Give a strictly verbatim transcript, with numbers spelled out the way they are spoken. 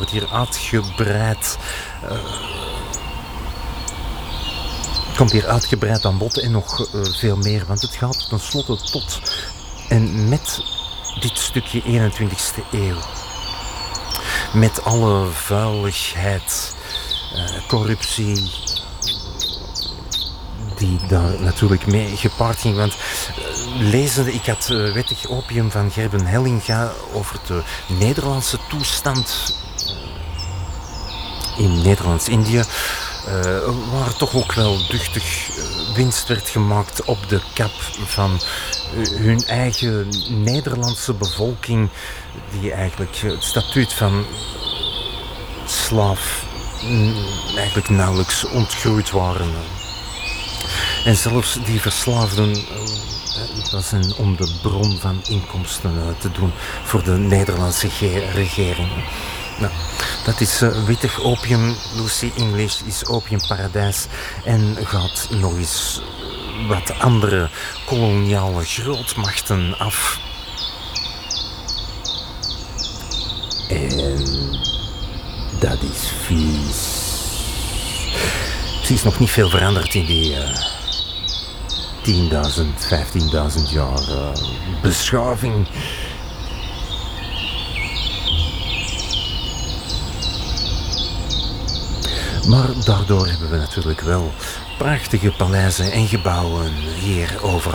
wordt hier uitgebreid. Uh, komt hier uitgebreid aan bod en nog uh, veel meer. Want het gaat tenslotte tot en met dit stukje eenentwintigste eeuw. Met alle vuiligheid, uh, corruptie, die daar natuurlijk mee gepaard ging. Want uh, lezende, ik had uh, Wettig Opium van Gerben Hellinga over de Nederlandse toestand uh, in Nederlands-Indië, uh, waar toch ook wel duchtig uh, winst werd gemaakt op de kap van uh, hun eigen Nederlandse bevolking, die eigenlijk het statuut van slaaf mm, eigenlijk nauwelijks ontgroeid waren. En zelfs die verslaafden, het was een, om de bron van inkomsten te doen voor de Nederlandse regering. Nou, dat is uh, Wettig Opium. Lucy English is Opiumparadijs en gaat nog eens wat andere koloniale grootmachten af. En dat is vies. Er is nog niet veel veranderd in die uh, tienduizend, vijftienduizend jaar uh, beschaving. Maar daardoor hebben we natuurlijk wel prachtige paleizen en gebouwen hier overal.